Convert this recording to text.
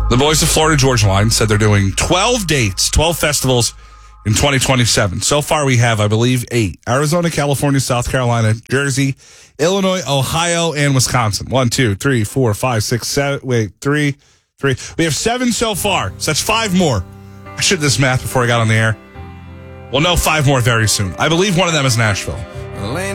The boys of Florida Georgia Line said they're doing 12 dates, 12 festivals in 2027. So far, we have, I believe, 8. Arizona, California, South Carolina, Jersey, Illinois, Ohio, and Wisconsin. 1, 2, 3, 4, 5, 6, 7. Wait, 3. We have 7 so far, so that's 5 more. I should have this math before I got on the air. We'll know 5 more very soon. I believe one of them is Nashville.